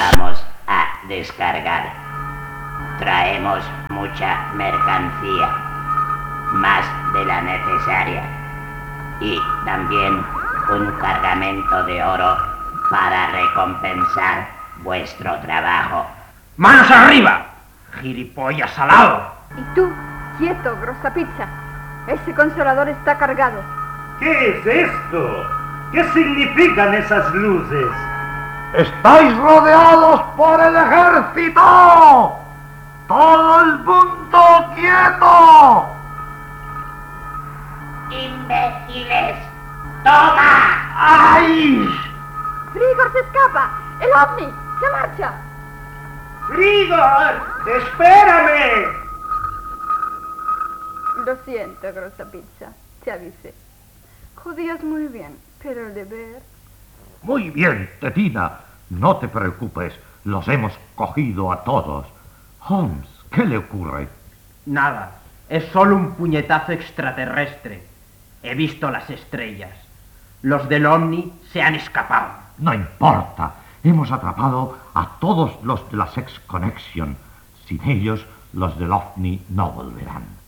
vamos a descargar. Traemos mucha mercancía, más de la necesaria, y también un cargamento de oro para recompensar vuestro trabajo. ¡Manos arriba! ¡Gilipollas salado! Y tú, quieto, grosa pizza. Ese consolador está cargado. ¿Qué es esto? ¿Qué significan esas luces? ¡Estáis rodeados por el ejército! ¡Todo el mundo quieto! ¡Imbéciles! ¡Toma! ¡Ay! ¡Frigor se escapa! ¡El ovni! ¡Se marcha! ¡Frigor! ¡Espérame! Lo siento, grosa pizza. Te avisé. Judías muy bien, pero el deber... Muy bien, Tetina. No te preocupes. Los hemos cogido a todos. Holmes, ¿qué le ocurre? Nada. Es solo un puñetazo extraterrestre. He visto las estrellas. Los del Omni se han escapado. No importa. Hemos atrapado a todos los de la Sex Connection. Sin ellos, los del OVNI no volverán.